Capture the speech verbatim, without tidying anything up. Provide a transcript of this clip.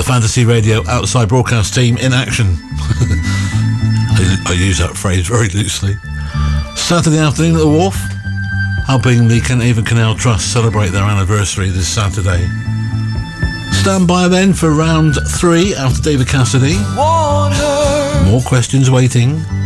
The Fantasy Radio outside broadcast team in action. I, I use that phrase very loosely. Saturday afternoon at the Wharf, helping the Kenthaven Canal Trust celebrate their anniversary this Saturday. Stand by then for round three after David Cassidy. More questions waiting.